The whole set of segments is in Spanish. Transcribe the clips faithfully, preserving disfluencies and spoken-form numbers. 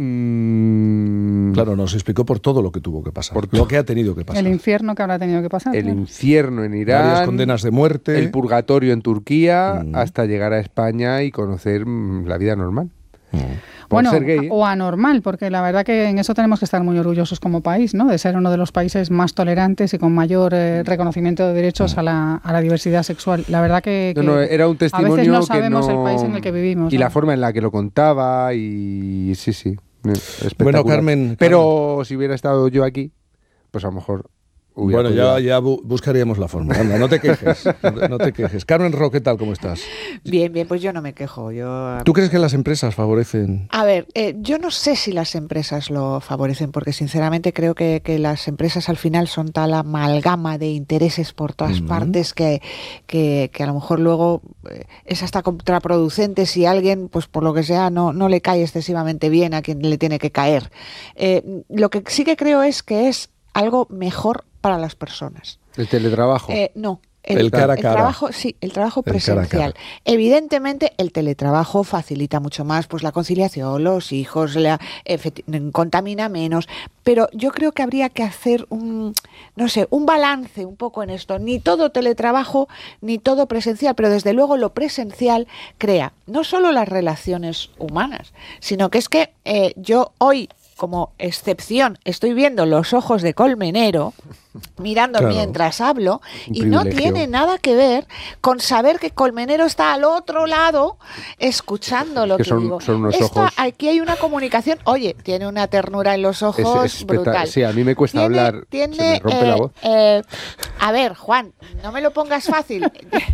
Mm, claro, nos explicó por todo lo que tuvo que pasar, por lo que ha tenido que pasar. El infierno que habrá tenido que pasar. El claro. infierno en Irán. Varias condenas de muerte. El purgatorio en Turquía, Mm. hasta llegar a España y conocer mm, la vida normal. Mm. Por Bueno, ser gay, ¿eh? o anormal, porque la verdad que en eso tenemos que estar muy orgullosos como país, ¿no? De ser uno de los países más tolerantes y con mayor eh, reconocimiento de derechos a la, a la diversidad sexual. La verdad que, que No, no, era un testimonio a veces no que sabemos no... el país en el que vivimos. Y ¿no? la forma en la que lo contaba y sí, sí. Bueno, Carmen... Pero Carmen. Si hubiera estado yo aquí, pues a lo mejor... Bueno, ya, ya bu- buscaríamos la forma. Anda, no te quejes, no, no te quejes. Carmen Ro, ¿qué tal? ¿Cómo estás? Bien, bien, pues yo no me quejo. Yo... ¿Tú crees que las empresas favorecen? A ver, eh, yo no sé si las empresas lo favorecen, porque sinceramente creo que, que las empresas al final son tal amalgama de intereses por todas Uh-huh. partes que, que, que a lo mejor luego eh, es hasta contraproducente si alguien, pues por lo que sea, no, no le cae excesivamente bien a quien le tiene que caer. Eh, lo que sí que creo es que es algo mejor para las personas. El teletrabajo. Eh, no. El, El cara a el cara. trabajo, sí, el trabajo El cara a presencial. cara. Evidentemente, el teletrabajo facilita mucho más pues la conciliación, los hijos, la, efecti- contamina menos, pero yo creo que habría que hacer un, no sé, un balance un poco en esto. Ni todo teletrabajo, ni todo presencial, pero desde luego lo presencial crea no solo las relaciones humanas, sino que es que eh, yo hoy, como excepción, estoy viendo los ojos de Colmenero mirando Claro. mientras hablo Un y no privilegio. tiene nada que ver con saber que Colmenero está al otro lado escuchando lo Que que, son- digo. son unos Esto, ojos- aquí hay una comunicación. Oye, tiene una ternura en los ojos Es- es espectac- brutal. Sí, a mí me cuesta Tiene- hablar, tiene, se me rompe eh, la voz. eh, a ver, Juan, no me lo pongas fácil.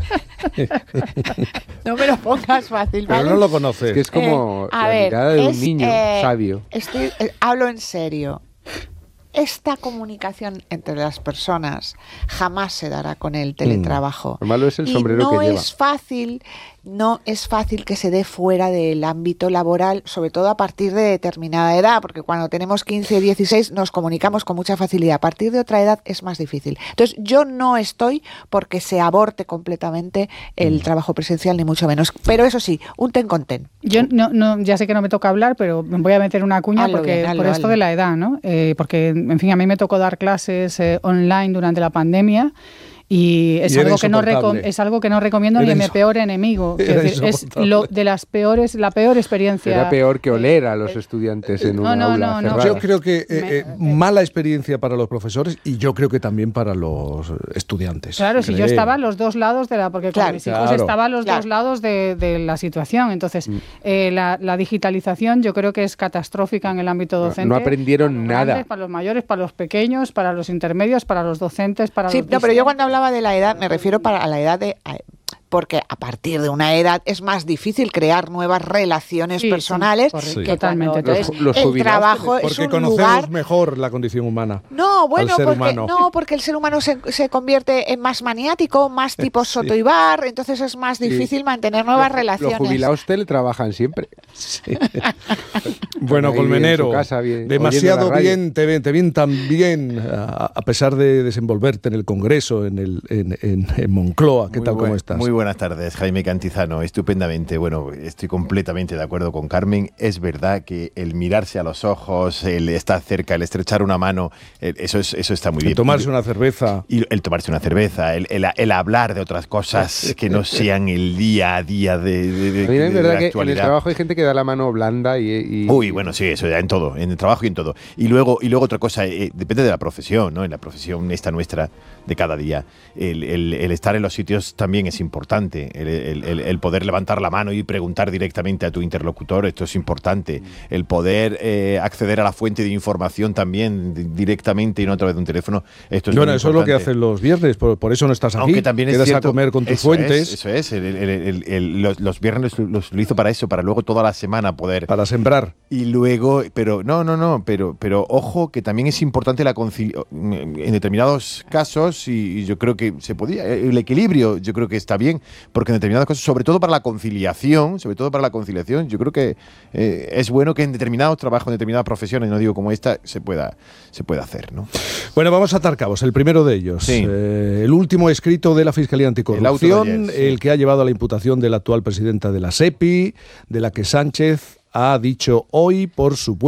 No me lo pongas fácil, Pero ¿vale? no lo conoces. Es que es como Eh, a la ver, mirada de un es, niño eh, sabio. estoy- eh, hablo en serio. Esta comunicación entre las personas jamás se dará con el teletrabajo. Lo malo es el Y sombrero no que lleva. es fácil, no es fácil que se dé fuera del ámbito laboral, sobre todo a partir de determinada edad, porque cuando tenemos quince, dieciséis nos comunicamos con mucha facilidad. A partir de otra edad es más difícil. Entonces, yo no estoy porque se aborte completamente el trabajo presencial, ni mucho menos. Pero eso sí, un ten con ten. Yo no, no, ya sé que no me toca hablar, pero me voy a meter una cuña Hazlo porque bien, hazlo, por esto hazlo. de la edad, ¿no? Eh, porque, en fin, a mí me tocó dar clases eh, online durante la pandemia. Y es, Y era algo que no recom- insoportable. es algo que no recomiendo Era ni a mi inso- peor enemigo. Era Quiero decir, es insoportable. lo de las peores, la peor experiencia. Será peor que oler a los estudiantes en no, una no, aula no, no. cerrada. Yo creo que eh, Me- eh, mala experiencia para los profesores y yo creo que también para los estudiantes. Claro, si yo Creo. estaba a los dos lados de la, porque con Claro, mis hijos claro. estaba a los Claro. dos lados de, de la situación. Entonces, eh, la, la digitalización yo creo que es catastrófica en el ámbito docente. no aprendieron para los nada. grandes, para los mayores, para los pequeños, para los intermedios, para los docentes, para Sí, los no, pero yo cuando hablaba de la edad me refiero para a la edad de... a- porque a partir de una edad es más difícil crear nuevas relaciones Sí, sí, personales correcto. que Totalmente. cuando- Los- entonces, los el jubilados trabajo es Porque un conocemos lugar... mejor la condición humana. No, bueno, ser porque, humano. no, porque el ser humano se, se convierte en más maniático, más tipo Sí. Soto y Bar, entonces es más difícil mantener nuevas Los- relaciones. Los jubilados teletrabajan siempre. Bueno, Ahí en Colmenero, su casa, bien- demasiado oyendo la radio. bien, te ven, te ven tan bien, a, a pesar de desenvolverte en el Congreso, en, el, en, en, en Moncloa. ¿Qué Muy tal, buen- cómo estás? Muy buenas tardes, Jaime Cantizano. Estupendamente. Bueno, estoy completamente de acuerdo con Carmen. Es verdad que el mirarse a los ojos, el estar cerca, el estrechar una mano, el- eso, es, eso está muy El bien. tomarse una cerveza. Y el tomarse una cerveza, el, el- el hablar de otras cosas que no sean el día a día de, de, de- A mí de es la verdad que en el actualidad. trabajo hay gente que da la mano blanda y... y- Uy, bueno, sí, eso ya en todo, en el trabajo y en todo. Y luego, y luego otra cosa, eh, depende de la profesión, ¿no? En la profesión esta nuestra de cada día, el, el- el estar en los sitios también es importante. El, el- el- el poder levantar la mano y preguntar directamente a tu interlocutor, esto es importante. El poder eh, acceder a la fuente de información también di- directamente y no a través de un teléfono, esto es Bueno, muy eso es lo que importante. hacen los viernes, por, por eso no estás aquí. Aunque también es Quedas cierto, a comer con tus eso fuentes es, eso es, el- el- el- el- los, los viernes los, lo hizo para eso, para luego toda la semana poder... para sembrar. Y luego, pero no, no, no, pero, pero ojo que también es importante la conciliación en determinados casos y, y yo creo que se podía, el equilibrio yo creo que está bien, porque en determinados casos, sobre todo para la conciliación, sobre todo para la conciliación, yo creo que eh, es bueno que en determinados trabajos, en determinadas profesiones, no digo como esta, se pueda, se pueda hacer, ¿no? Bueno, vamos a atar cabos. El primero de ellos, Sí. eh, el último escrito de la Fiscalía Anticorrupción, El auto de ayer, sí. el que ha llevado a la imputación de la actual presidenta de la SEPI, de la que Sánchez ha dicho hoy, por supuesto,